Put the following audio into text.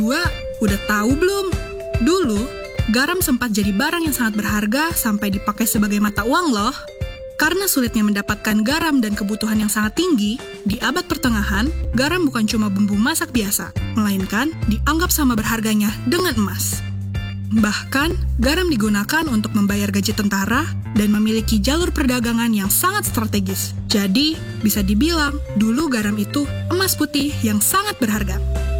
Wah, udah tahu belum? Dulu, garam sempat jadi barang yang sangat berharga sampai dipakai sebagai mata uang loh. Karena sulitnya mendapatkan garam dan kebutuhan yang sangat tinggi, di abad pertengahan, garam bukan cuma bumbu masak biasa, melainkan dianggap sama berharganya dengan emas. Bahkan, garam digunakan untuk membayar gaji tentara dan memiliki jalur perdagangan yang sangat strategis. Jadi, bisa dibilang, dulu garam itu emas putih yang sangat berharga.